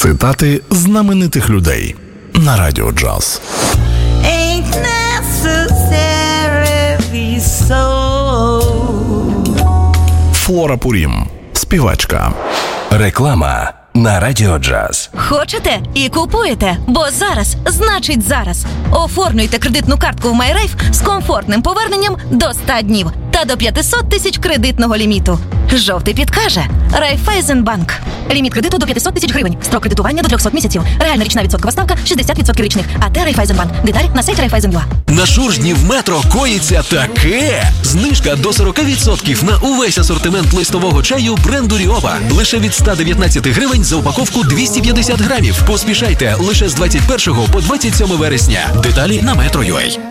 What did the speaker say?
Цитати знаменитих людей на Радіо Джаз. Флора Пурім, співачка. Реклама на Радіо Джаз. Хочете і купуєте, бо зараз значить зараз. Оформлюйте кредитну картку в MyRafe з комфортним поверненням до 100 днів та до 500 тисяч кредитного ліміту. Жовтий підкаже Райфайзенбанк. Ліміт кредиту до 500 тисяч гривень. Строк кредитування до 300 місяців. Реальна річна відсоткова ставка 60% річних. АТ Райфайзенбанк. Деталі на сайті Райфайзен.ua. На Шуржні в метро коїться таке! Знижка до 40% на увесь асортимент листового чаю бренду Ріова. Лише від 119 гривень за упаковку 250 грамів. Поспішайте лише з 21 по 27 вересня. Деталі на Metro.ua.